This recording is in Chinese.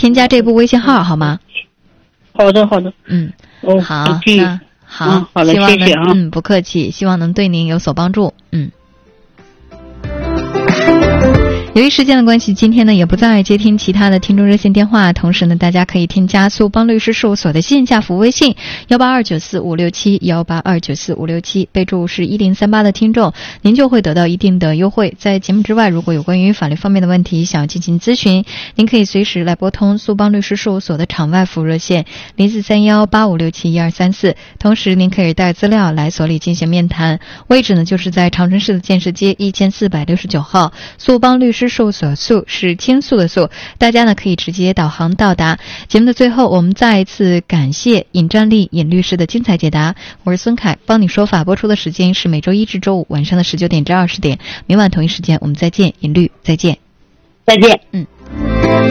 添加这部微信号好吗？ 好的。好， 好，那好， 好的，谢谢啊。 不客气，希望能对您有所帮助。由于时间的关系，今天呢也不再接听其他的听众热线电话，同时呢大家可以添加苏邦律师事务所的线下服务微信18294567182945671，备注是1038的听众，您就会得到一定的优惠。在节目之外，如果有关于法律方面的问题想要进行咨询，您可以随时来拨通苏邦律师事务所的场外服务热线043185671234，同时您可以带资料来所里进行面谈，位置呢就是在长春市的建设街1469号，苏邦律师事务所，诉是倾诉的诉，大家呢可以直接导航到达。节目的最后，我们再一次感谢尹占利尹律师的精彩解答。我是孙凯，帮你说法播出的时间是每周一至周五晚上的19点至20点，明晚同一时间我们再见，尹律再见。 再见。